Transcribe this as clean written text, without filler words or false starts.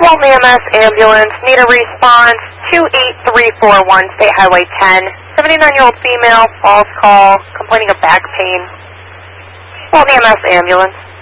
Walton EMS ambulance, need a response, 28341 State Highway 10. 79-year-old female, false call, complaining of back pain. Walton EMS ambulance.